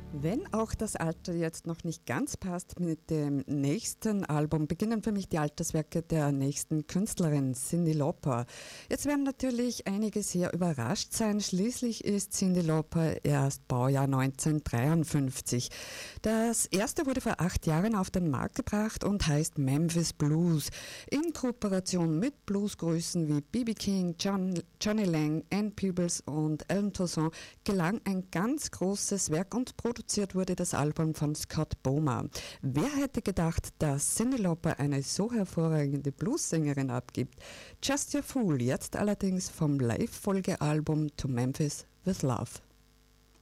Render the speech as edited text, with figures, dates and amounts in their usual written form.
Wenn auch das Alter jetzt noch nicht ganz passt mit dem nächsten Album, beginnen für mich die Alterswerke der nächsten Künstlerin, Cyndi Lauper. Jetzt werden natürlich einige sehr überrascht sein. Schließlich ist Cyndi Lauper erst Baujahr 1953. Das erste wurde vor 8 Jahren auf den Markt gebracht und heißt Memphis Blues. In Kooperation mit Bluesgrößen wie B.B. King, Johnny Lang, Ann Peebles und Alan Toussaint gelang ein ganz großes Werk und produziert wurde das Album von Scott Bohmer. Wer hätte gedacht, dass Cyndi Lauper eine so hervorragende Bluessängerin abgibt? Just Your Fool, jetzt allerdings vom Live-Folgealbum To Memphis with Love.